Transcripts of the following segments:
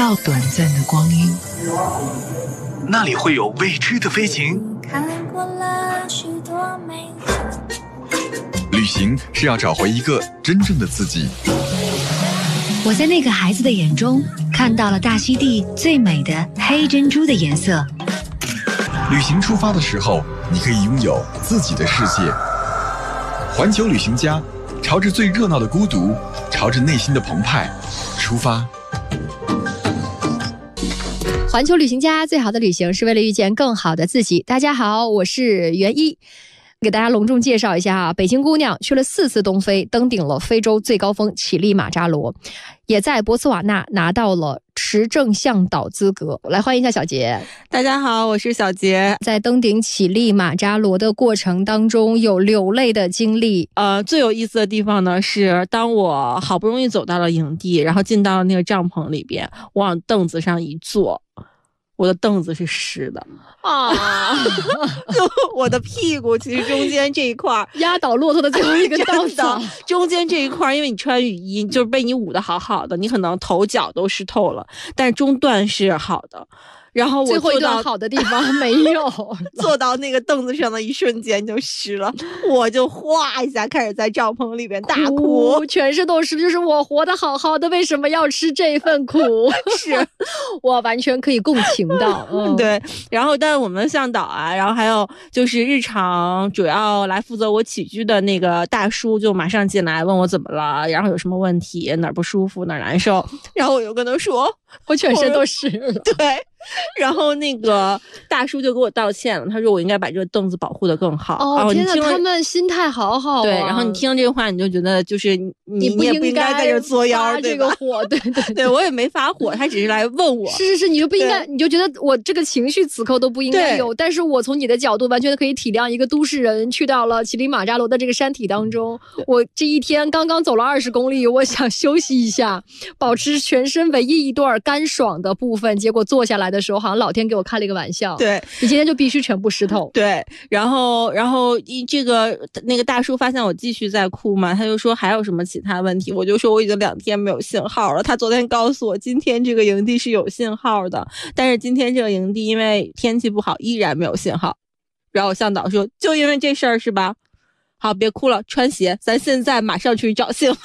到短暂的光阴， 那里会有未知的飞行。 看过了许多美景， 旅行是要找回一个真正的自己。 我在那个孩子的眼中看到了大溪地最美的黑珍珠的颜色。 旅行出发的时候，你可以拥有自己的世界。环球旅行家，朝着最热闹的孤独，朝着内心的澎湃出发。 环球旅行家，最好的旅行是为了遇见更好的自己。大家好，我是袁一，给大家隆重介绍一下啊，北京姑娘去了4次东非，登顶了非洲最高峰乞力马扎罗，也在博茨瓦纳拿到了持证向导资格。来欢迎一下小杰。 大家好，我是小杰。 在登顶乞力马扎罗的过程当中，有流泪的经历。 最有意思的地方呢，是当我好不容易走到了营地，然后进到了那个帐篷里边，我往凳子上一坐，我的凳子是湿的啊！就我的屁股其实中间这一块压倒骆驼的最后一个稻草， 中间这一块，因为你穿雨衣，就是被你捂得好好的，你可能头脚都湿透了，但是中段是好的。然后我最后一段好的地方没有坐到那个凳子上的一瞬间就湿了，我就哗一下开始在帐篷里边大哭， 全身都是，就是我活得好好的，为什么要吃这份苦？ 是我完全可以共情到。 对。然后但是我们向导啊，然后还有就是日常主要来负责我起居的那个大叔就马上进来问我怎么了，然后有什么问题，哪儿不舒服哪儿难受，然后我就跟他说我全身都湿了。 对。然后那个大叔就给我道歉了，他说我应该把这个凳子保护得更好。 哦，天哪，他们心态好好啊。 对，然后你听这个话，你就觉得就是你也不应该在这作妖， 这个火，对对对，我也没发火，他只是来问我。 是，你就不应该，你就觉得我这个情绪此刻都不应该有。但是我从你的角度完全可以体谅一个都市人去到了乞力马扎罗的这个山体当中，我这一天刚刚走了20公里，我想休息一下，保持全身唯一一段干爽的部分，结果坐下来的时候，好像老天给我开了一个玩笑。 对， 你今天就必须全部湿透。 对，然后那个大叔发现我继续在哭嘛，他就说还有什么其他问题，我就说我已经2天没有信号了。他昨天告诉我今天这个营地是有信号的，但是今天这个营地因为天气不好依然没有信号。然后向导说就因为这事儿是吧？好，别哭了，穿鞋，咱现在马上去找信号。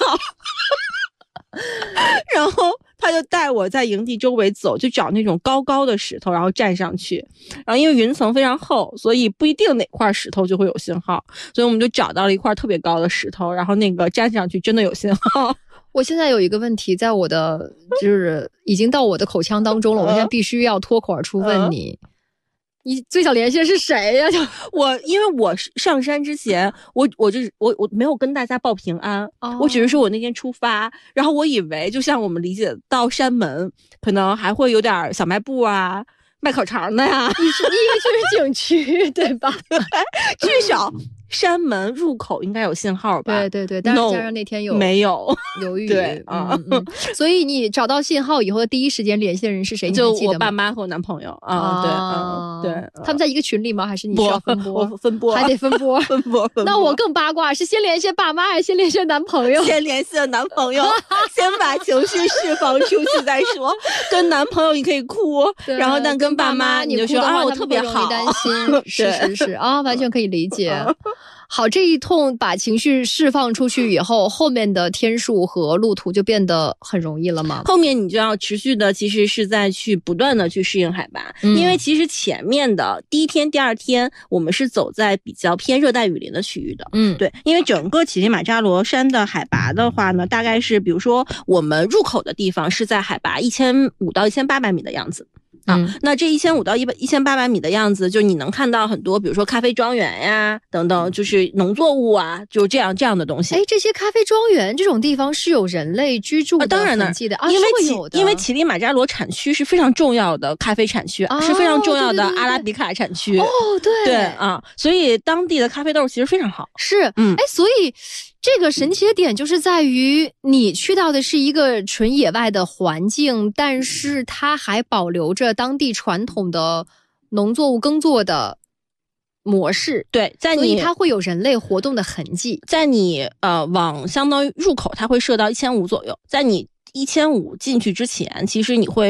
然后他就带我在营地周围走，就找那种高高的石头，然后站上去。然后因为云层非常厚，所以不一定哪块石头就会有信号，所以我们就找到了一块特别高的石头，然后那个站上去真的有信号。 我现在有一个问题在我的就是已经到我的口腔当中了，我现在必须要脱口而出问你。你最想联系的是谁呀？ 因为我上山之前，我没有跟大家报平安，我只是说我那天出发，然后我以为就像我们理解到山门，可能还会有点小卖部啊，卖烤肠的呀。 你以为去是景区对吧？ 至少山门入口应该有信号吧？ 对，但是加上那天没有犹豫。 对所以你找到信号以后的第一时间联系的人是谁？ 就我爸妈和我男朋友啊。对， 他们在一个群里吗？还是你需要分拨？ 我分拨， 还得分拨。 分拨。 那我更八卦，是先联系爸妈还是先联系男朋友？ 先联系了男朋友，先把情绪释放出去再说。跟男朋友你可以哭，然后但跟爸妈你就说啊，我特别好， 担心。是啊，完全可以理解。好，这一通把情绪释放出去以后，后面的天数和路途就变得很容易了吗？ 后面你就要持续的，其实是在不断的去适应海拔，因为其实前面的第1天、第2天，我们是走在比较偏热带雨林的区域的。对，因为整个乞力马扎罗山的海拔的话呢，大概是比如说我们入口的地方是在海拔1500到1800米的样子。那这1500到1800米的样子，就你能看到很多，比如说咖啡庄园呀等等，就是农作物啊，就这样的东西。 这些咖啡庄园这种地方是有人类居住的痕迹的， 因为乞力马扎罗产区是非常重要的咖啡产区，是非常重要的阿拉比卡产区。对，所以当地的咖啡豆其实非常好。 是，所以这个神奇的点就是在于你去到的是一个纯野外的环境，但是它还保留着当地传统的农作物耕作的模式。 对， 所以它会有人类活动的痕迹。 在你往相当于入口它会设到1500左右，在你1500进去之前，其实你会